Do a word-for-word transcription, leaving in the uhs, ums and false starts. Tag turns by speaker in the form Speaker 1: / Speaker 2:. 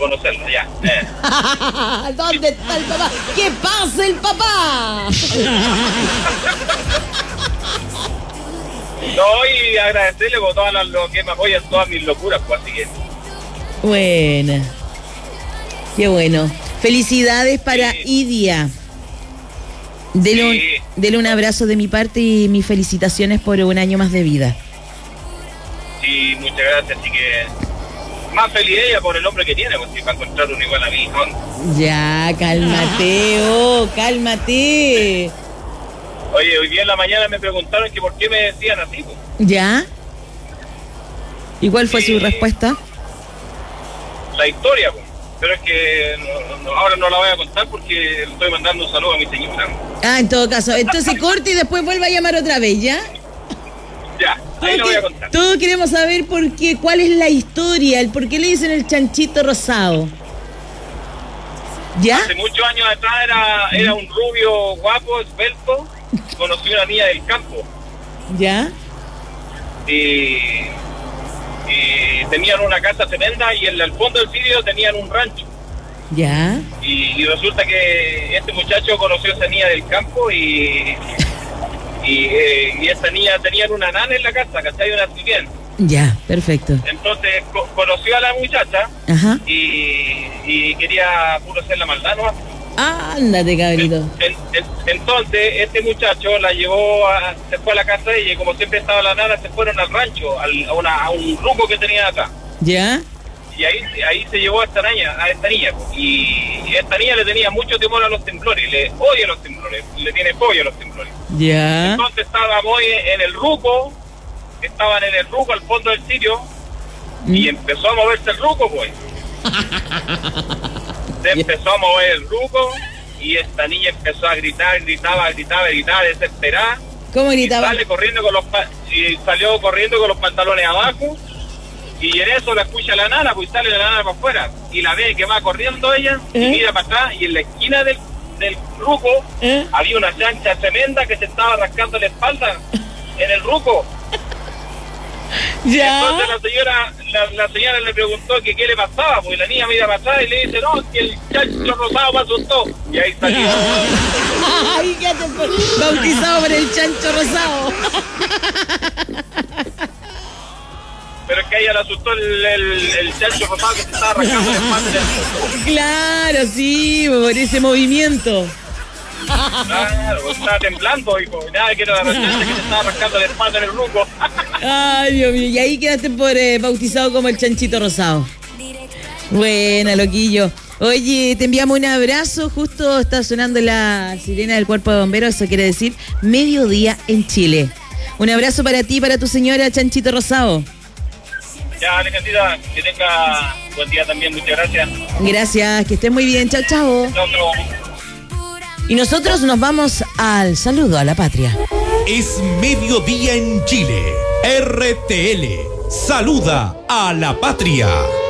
Speaker 1: conocerlo, ya. Eh.
Speaker 2: ¿Dónde está el papá? ¡Que pase el papá!
Speaker 1: No, y agradecerle por todo lo que me apoya en todas mis locuras, pues, así que...
Speaker 2: Buena. Qué bueno. Felicidades para
Speaker 1: sí.
Speaker 2: Idia. Dele un,
Speaker 1: sí.
Speaker 2: dele un abrazo de mi parte y mis felicitaciones por un año más de vida.
Speaker 1: Sí, muchas gracias, así que... Más feliz ella por el hombre que tiene, pues, si para encontrar uno igual a mí, ¿no?
Speaker 2: Ya, cálmate, oh, cálmate.
Speaker 1: Oye, hoy día en la mañana me preguntaron que por qué me decían así, pues.
Speaker 2: ¿Ya? ¿Y cuál fue
Speaker 1: Sí.
Speaker 2: su respuesta?
Speaker 1: La historia, pues. Pero es que no, no, ahora no la voy a contar porque le estoy mandando un saludo a mi señora.
Speaker 2: Ah, en todo caso, entonces corte y después vuelva a llamar otra vez, ¿ya?
Speaker 1: Ya, ahí lo voy a
Speaker 2: Todos
Speaker 1: contar.
Speaker 2: todos queremos saber por qué, cuál es la historia, el por qué le dicen el chanchito rosado. ¿Ya?
Speaker 1: Hace muchos años atrás era, era un rubio guapo, esbelto. Conocí a una niña del campo.
Speaker 2: ¿Ya?
Speaker 1: Y, y tenían una casa tremenda y en el fondo del sitio tenían un rancho.
Speaker 2: ¿Ya?
Speaker 1: Y, y resulta que este muchacho conoció a esa niña del campo y... Y, eh, y esta niña tenían una nana en la casa, ¿cachai? Una sirvienta.
Speaker 2: Ya, perfecto.
Speaker 1: Entonces co- conoció a la muchacha
Speaker 2: Ajá.
Speaker 1: y, y quería puro hacer la maldad, ¿no?
Speaker 2: Ándate, cabrito.
Speaker 1: En- en- entonces este muchacho la llevó, a, se fue a la casa de ella y como siempre estaba la nana, se fueron al rancho, al, a, una, a un rumbo que tenía acá.
Speaker 2: ¿Ya?
Speaker 1: Y ahí, ahí se llevó a esta niña, a esta niña. Y esta niña le tenía mucho temor a los temblores, le odia los temblores, le tiene fobia a los temblores.
Speaker 2: ¿Ya?
Speaker 1: Entonces estábamos en el ruco, estaban en el ruco al fondo del sitio,
Speaker 2: ¿Mm?
Speaker 1: y empezó a moverse el ruco, pues. Se empezó a mover el ruco, y esta niña empezó a gritar, gritaba, gritaba, gritaba, desesperada.
Speaker 2: ¿Cómo
Speaker 1: Y
Speaker 2: gritaba?
Speaker 1: sale corriendo con los pa- y salió corriendo con los pantalones abajo, y en eso la escucha la nana, pues sale la nana para afuera, y la ve que va corriendo ella,
Speaker 2: ¿Eh?
Speaker 1: y mira para atrás, y en la esquina del, del ruco,
Speaker 2: ¿Eh?
Speaker 1: había una chancha tremenda que se estaba rascando la espalda en el ruco.
Speaker 2: ¿Ya?
Speaker 1: Entonces la señora, la, la señora le preguntó que qué le pasaba, porque la niña mira para atrás y le dice, no, que el chancho rosado me asustó. Y ahí salió.
Speaker 2: Ay, quédate por- bautizado por el chancho rosado.
Speaker 1: Pero es que a ella le asustó el, el, el chancho rosado que se estaba rascando la espalda en el ruco.
Speaker 2: Claro, sí, por ese movimiento.
Speaker 1: Claro, pues estaba temblando, hijo. Nada, que era la chancha que se estaba rascando la espalda en el ruco.
Speaker 2: Ay, Dios mío, y ahí quedaste por eh, bautizado como el chanchito rosado. Buena, loquillo. Oye, te enviamos un abrazo. Justo está sonando la sirena del cuerpo de bomberos. Eso quiere decir mediodía en Chile. Un abrazo para ti y para tu señora, chanchito rosado.
Speaker 1: Ya, Alejandrita, que tenga buen día también. Muchas gracias.
Speaker 2: Gracias, que estés muy bien. Chao, chao.
Speaker 1: Chao, chao.
Speaker 2: Y nosotros nos vamos al saludo a la patria.
Speaker 3: Es mediodía en Chile. R T L. Saluda a la patria.